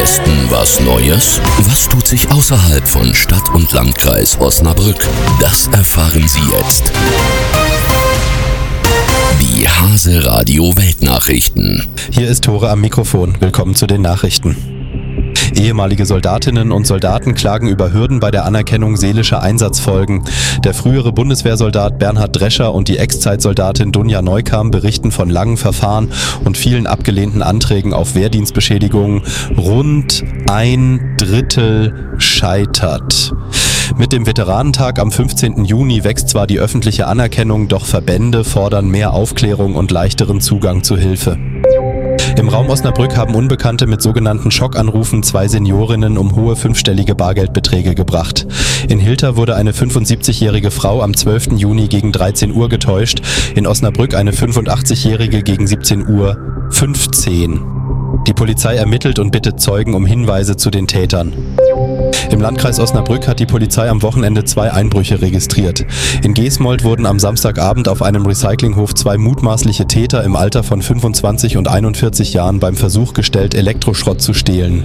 Westen was Neues? Was tut sich außerhalb von Stadt und Landkreis Osnabrück? Das erfahren Sie jetzt. Die Hase Radio Weltnachrichten. Hier ist Tore am Mikrofon. Willkommen zu den Nachrichten. Ehemalige Soldatinnen und Soldaten klagen über Hürden bei der Anerkennung seelischer Einsatzfolgen. Der frühere Bundeswehrsoldat Bernhard Drescher und die Ex-Zeitsoldatin Dunja Neukam berichten von langen Verfahren und vielen abgelehnten Anträgen auf Wehrdienstbeschädigungen. Rund ein Drittel scheitert. Mit dem Veteranentag am 15. Juni wächst zwar die öffentliche Anerkennung, doch Verbände fordern mehr Aufklärung und leichteren Zugang zu Hilfe. Im Raum Osnabrück haben Unbekannte mit sogenannten Schockanrufen 2 Seniorinnen um hohe 5-stellige Bargeldbeträge gebracht. In Hilter wurde eine 75-jährige Frau am 12. Juni gegen 13 Uhr getäuscht, in Osnabrück eine 85-jährige gegen 17:15 Uhr. Die Polizei ermittelt und bittet Zeugen um Hinweise zu den Tätern. Im Landkreis Osnabrück hat die Polizei am Wochenende 2 Einbrüche registriert. In Geesmold wurden am Samstagabend auf einem Recyclinghof 2 mutmaßliche Täter im Alter von 25 und 41 Jahren beim Versuch gestellt, Elektroschrott zu stehlen.